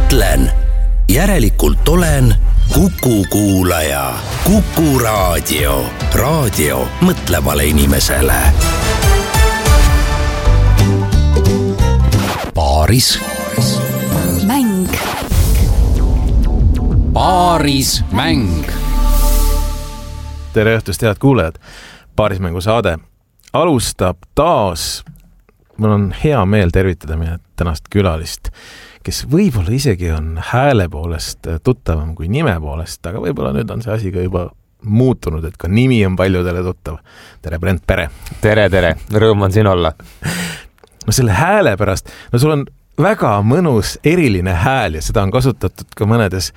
mõtlen, järelikult olen Kuku kuulaja. Kuku raadio. Raadio mõtlevale inimesele. Paaris mäng. Paaris mäng. Tere õhtust, head kuulajad. Paarismängu saade alustab taas. Mul on hea meel tervitada meie tänast külalist, kes võib-olla isegi on hääle poolest tuttavam kui nime poolest, aga võib-olla nüüd on see asi ka juba muutunud, et ka nimi on paljudele tuttav. Tere, Brent Pere. Tere, rõõm on siin olla. No selle hääle pärast, no sul on väga mõnus eriline hääl ja seda on kasutatud ka mõnedes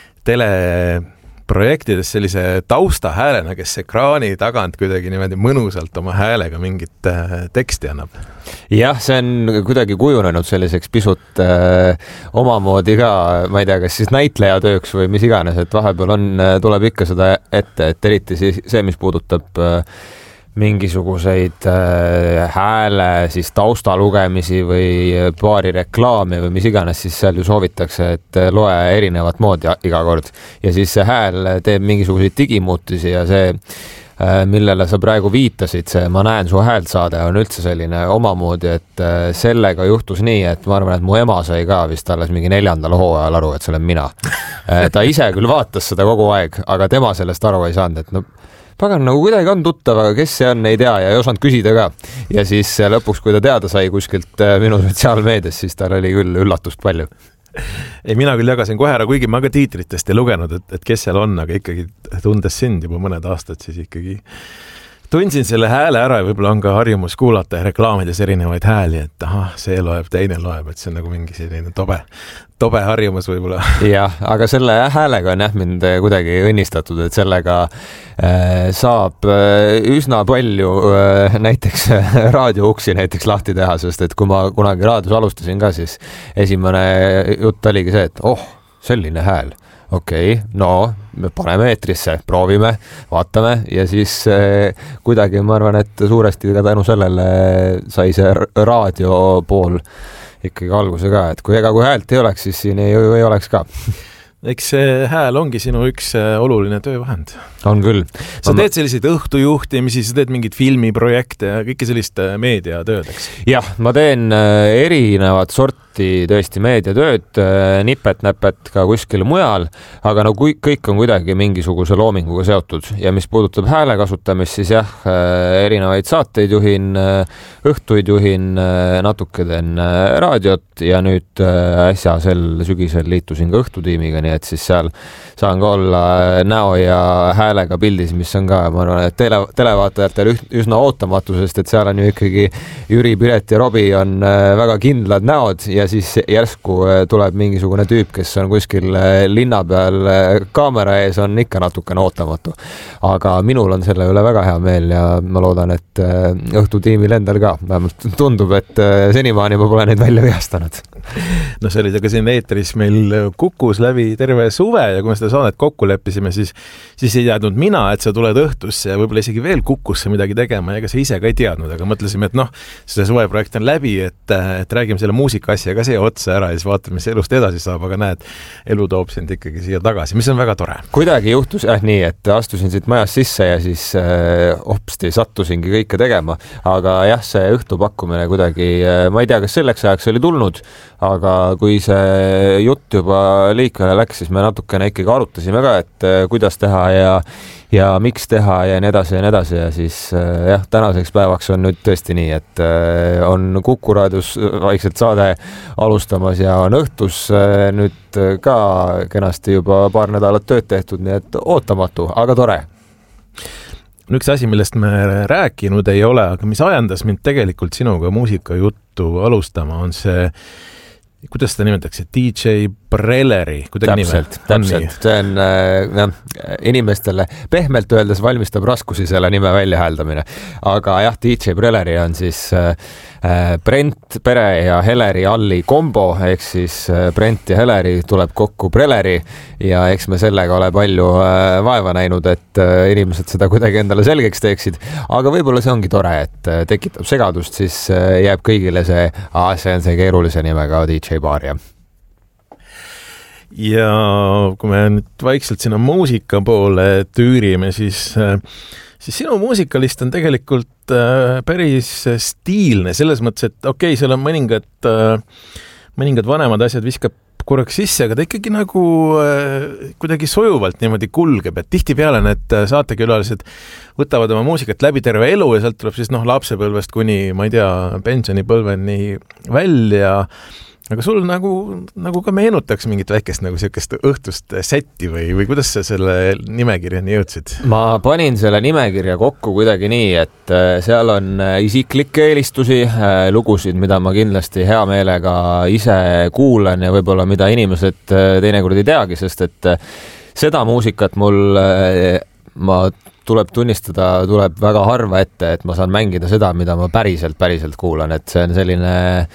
teleprojektides sellise taustahäälena, kes ekraani tagant kuidagi niimoodi mõnusalt oma häälega mingit teksti annab. Jah, see on kuidagi kujunenud selliseks pisut omamoodi ka, ma ei tea, kas siis näitleja tööks või mis iganes, et vahepeal tuleb ikka seda ette, et eriti see, mis puudutab mingisuguseid hääle, siis taustalugemisi või paari reklaami või mis iganes, siis seal ju soovitakse, et loe erinevat moodi iga kord. Ja siis see hääl teeb mingisuguseid digimuutusi ja see, millele sa praegu viitasid, see Ma näen su häält saade on üldse selline omamoodi, et sellega juhtus nii, et ma arvan, et mu ema sai ka vist alles mingi 4. hooajal aru, et see olen mina. Ta ise küll vaatas seda kogu aeg, aga tema sellest aru ei saanud, et no pagan, nagu kuidagi on tuttav, aga kes see on, ei tea ja ei osanud küsida ka. Ja siis lõpuks, kui ta teada sai kuskilt minu sotsiaalmeedias, siis tal oli küll üllatust palju. Ei, mina küll jagasin kohe ära, kuigi ma ka tiitritest ei lugenud, et kes seal on, aga ikkagi tundes sind juba mõned aastad, siis ikkagi tundsin selle hääle ära ja võib-olla on ka harjumus kuulata reklaamides erinevaid hääli, et ahah, see loeb, teine loeb, et see on nagu mingi selline tobe harjumus võib-olla. Jah, aga selle häälega on mind kuidagi õnnistatud, et sellega saab üsna palju näiteks raadiouksi näiteks lahti teha, sest et kui ma kunagi raadios alustasin ka, siis esimene jutt oligi see, et selline hääl. Okei, no me paneme eetrisse, proovime, vaatame ja siis kuidagi ma arvan, et suuresti ka tänu sellele sai see raadio pool ikkagi alguse ka, et kui häält ei oleks, siis siin ei oleks ka. Eks see hääl ongi sinu üks oluline töövahend. On küll. Sa teed selliseid õhtujuhtimisi, sa teed mingid filmiprojekte ja kõike sellist meediatööd, eks? Jah, ma teen erinevat sorti tõesti meediatööd, nipet-näpet ka kuskil mujal, aga no kõik on kuidagi mingisuguse loominguga seotud ja mis puudutab hääle kasutamist, siis jah, erinevaid saateid juhin, õhtuid juhin, natuke teen raadiot ja nüüd äsja sel sügisel liitusin ka õhtutiimiga, nii et siis seal saan ka olla näo ja häälega pildis, mis on ka, ma arvan, et televaatajatele üsna ootamatu, sest et seal on ju ikkagi Jüri, Piret ja Robi on väga kindlad näod ja siis järsku tuleb mingisugune tüüp, kes on kuskil linna peal kaamera ees, on ikka natukene ootamatu. Aga minul on selle üle väga hea meel ja ma loodan, et õhtutiimil endal ka. Vähemalt tundub, et senimaani ma pole neid välja vihastanud. No see oli ka siin eetris meil Kukus läbi terve suve ja kui me seda saadet kokku leppisime, siis ei teadnud mina, et sa tuled õhtusse ja võib-olla isegi veel Kukusse midagi tegema ja ega sa ise ka ei teadnud, aga mõtlesime, et see suveprojekt on läbi, et räägime selle muusika asja ka see otsa ära ja siis vaatame, mis elust edasi saab, aga näed, elu toob sind ikkagi siia tagasi, mis on väga tore. Kuidagi juhtus nii, et astusin siit majas sisse ja siis hopsti sattusingi kõike tegema, aga jah, see õhtupakkumine kuidagi, ma ei tea, kas selleks ajaks oli tulnud, aga kui see jutt juba liikvele läks, siis me natukene ikkagi arutasime ka, et kuidas teha ja miks teha ja nii edasi ja siis jah, tänaseks päevaks on nüüd tõesti nii, et on Kuku raadios vaikselt saade alustamas ja on õhtus nüüd ka kenasti juba paar nädalat tööd tehtud, nii et ootamatu, aga tore. Üks asi, millest me rääkinud ei ole, aga mis ajendas mind tegelikult sinuga muusikajuttu alustama, on see, kuidas seda nimetatakse, DJ Preleri, kuidagi täpselt. See on inimestele pehmelt öeldes valmistab raskusi selle nime väljahääldamine. Aga jah, DJ Preleri on siis Brent Pere ja Heleri Alli kombo, ehk siis Brent ja Heleri tuleb kokku Preleri ja eks me sellega ole palju vaeva näinud, et inimesed seda kuidagi endale selgeks teeksid, aga võib-olla see ongi tore, et tekitab segadust, siis jääb kõigile see on see keerulise nimega DJ Baaria. ja kui me nüüd vaikselt sinna muusika poole tüürime, siis sinu muusikalist on tegelikult päris stiilne, selles mõttes, et okei, seal on mõningad vanemad asjad viskab korraks sisse, aga ta ikkagi nagu kuidagi sujuvalt niimoodi kulgeb, et tihtipeale need saatekülalised võtavad oma muusikat läbi terve elu ja sealt tuleb siis lapsepõlvest kuni, ma ei tea, pensionipõlveni välja. Aga sul nagu ka meenutaks mingit väikest nagu sellist õhtust setti või kuidas sa selle nimekirjani jõudsid? Ma panin selle nimekirja kokku kuidagi nii, et seal on isiklikke eelistusi, lugusid, mida ma kindlasti hea meelega ise kuulan ja võib-olla mida inimesed teinekord ei teagi, sest et seda muusikat tuleb tunnistada, tuleb väga harva ette, et ma saan mängida seda, mida ma päriselt kuulan, et see on selline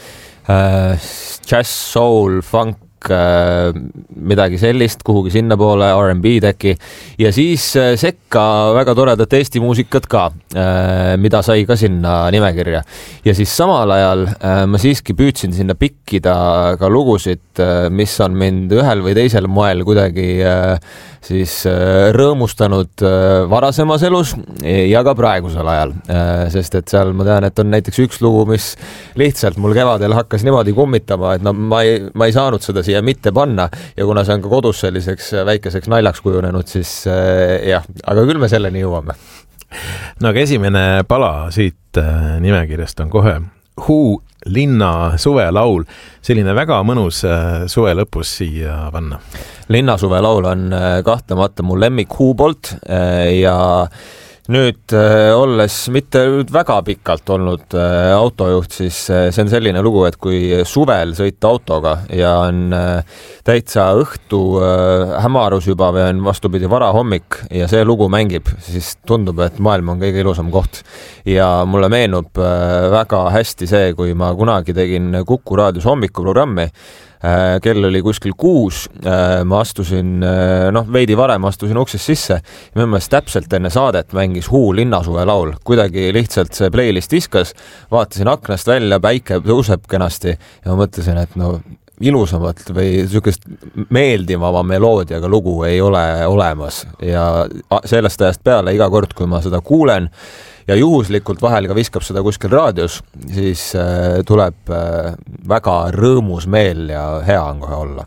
jazz, soul, funk, midagi sellist, kuhugi sinna poole, R&B teki ja siis sekka väga toredat Eesti muusikat ka, mida sai ka sinna nimekirja. Ja siis samal ajal ma siiski püüdsin sinna pikkida ka lugusid, mis on mind ühel või teisel moel kuidagi siis rõõmustanud varasemas elus ja ka praegusel ajal, sest et seal ma tean, et on näiteks üks lugu, mis lihtsalt mul kevadel hakkas niimoodi kummitama, et ma ei saanud seda siia mitte panna ja kuna see on ka kodus selliseks väikeseks naljaks kujunenud, siis jah, aga küll me selleni jõuame. No aga esimene pala siit nimekirjast on kohe Who Linna suvelaul, selline väga mõnus suve lõpus siia panna. Linna suvelaul on kahtlemata mu lemmik Who poolt ja nüüd olles mitte väga pikalt olnud autojuht, siis see on selline lugu, et kui suvel sõita autoga ja on täitsa õhtu hämarus juba või on vastupidi varahommik ja see lugu mängib, siis tundub, et maailm on kõige ilusam koht. Ja mulle meenub väga hästi see, kui ma kunagi tegin Kuku raadios hommikuprogrammi, kell oli kuskil 6, ma astusin, veidi varem astusin uksest sisse ja minu meelest täpselt enne saadet mängis Who Linna suvelaul. Kuidagi lihtsalt see playlist iskas, vaatasin aknast välja, päike tõuseb kenasti ja ma mõtlesin, et ilusamat või niisugust meeldivama meloodiaga lugu ei ole olemas ja sellest ajast peale iga kord, kui ma seda kuulen ja juhuslikult vahel ka viskab seda kuskil raadios, siis tuleb väga rõõmus meel ja hea on kohe olla.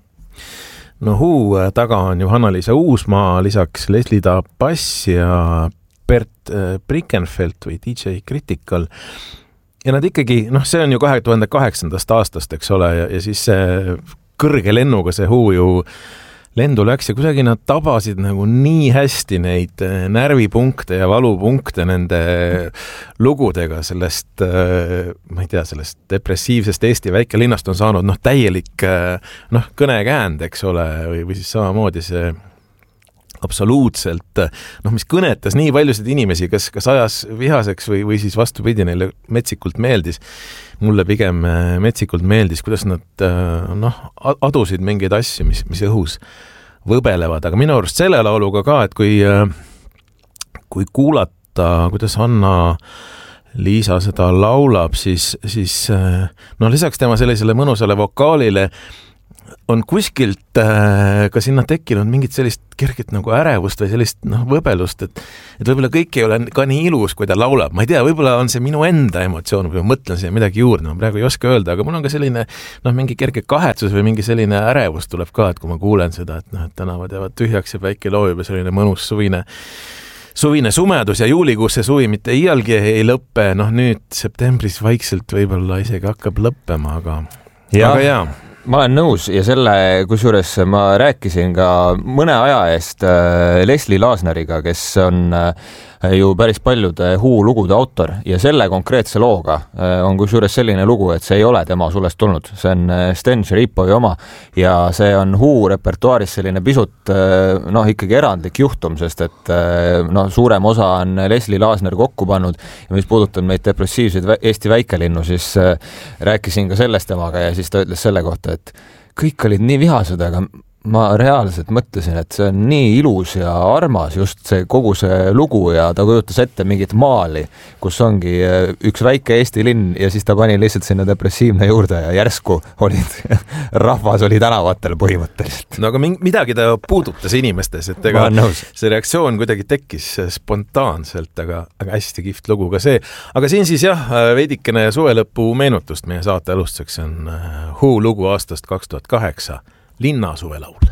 No Who taga on Johanna-Liisa Uusmaa, lisaks Leslie Tabass ja Bert Brickenfeldt või DJ Critical. Ja nad ikkagi, see on ju 2008. aastast, eks ole, ja siis see kõrge lennuga see Who ju lendu läks ja kuidagi nad tabasid nagu nii hästi neid närvipunkte ja valupunkte nende lugudega sellest, ma ei tea, sellest depressiivsest Eesti väikelinnast on saanud täielik kõnekäänd, eks ole, või siis samamoodi see absoluutselt, mis kõnetas nii paljusid inimesi, kas ajas vihaseks või siis vastupidi, neile metsikult meeldis. Mulle pigem metsikult meeldis, kuidas nad adusid mingeid asju, mis õhus võbelevad, aga minu arust selle lauluga ka, et kui kuulata, kuidas Anna-Liisa seda laulab, siis lisaks tema sellisele mõnusale vokaalile on kuskilt ka sinna tekkinud mingit sellist kerget nagu ärevust või sellist võbelust, et võib-olla kõik ei ole ka nii ilus, kui ta laulab. Ma ei tea, võib-olla on see minu enda emotsioon, või ma mõtlen siia midagi juurde, ma praegu ei oska öelda, aga mul on ka selline mingi kerge kahetsus või mingi selline ärevus tuleb ka, et kui ma kuulen seda, et tänavad jäävad tühjaks ja päike loojub ja selline mõnus suvine sumedus ja juulikuus see suvi mitte iialgi ei lõppe, nüüd septembris vaikselt võib-olla isegi hakkab lõppema, aga jaa. Ma olen nõus ja selle, kusjuures ma rääkisin ka mõne aja eest Leslie Laasneriga, kes on ju päris paljude Who lugude autor ja selle konkreetse looga on kusjuures selline lugu, et see ei ole tema sulest tulnud. See on Sten Šeripovi oma ja see on Who repertuaaris selline pisut ikkagi erandlik juhtum, sest et suurem osa on Leslie Laasner kokku pannud ja mis puudutab neid depressiivseid Eesti väikelinnu, siis rääkisin ka sellest temaga ja siis ta ütles selle kohta, et kõik olid nii vihased, aga ma reaalselt mõtlesin, et see on nii ilus ja armas just see kogu see lugu ja ta kujutas ette mingit maali, kus ongi üks väike Eesti linn ja siis ta pani lihtsalt sinna depressiivne juurde ja järsku rahvas oli tänavatel põhimõtteliselt. No aga midagi ta puudutas inimestes, et ega see reaktsioon kuidagi tekkis spontaanselt, aga hästi kihvt lugu ka see. Aga siin siis veidikene suvelõpu meenutust meie saate alustuseks on Who lugu aastast 2008. Linna suvelaul.